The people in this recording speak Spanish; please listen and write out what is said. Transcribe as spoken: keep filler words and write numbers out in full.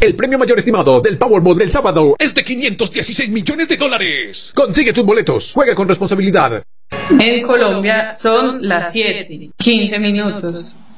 El premio mayor estimado del Powerball del sábado es de quinientos dieciséis millones de dólares. Consigue tus boletos. Juega con responsabilidad. En Colombia son las siete, quince minutos.